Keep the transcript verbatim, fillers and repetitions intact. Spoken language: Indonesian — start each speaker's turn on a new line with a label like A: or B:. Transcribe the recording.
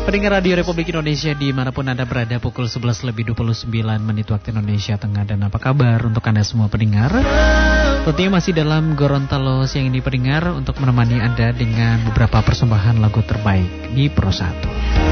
A: Pendengar Radio Republik Indonesia dimanapun Anda berada, pukul sebelas lebih dua puluh sembilan menit waktu Indonesia Tengah. Dan apa kabar untuk Anda semua pendengar? Tentunya masih dalam Gorontalo Siang ini pendengar, untuk menemani Anda dengan beberapa persembahan lagu terbaik di Pro satu.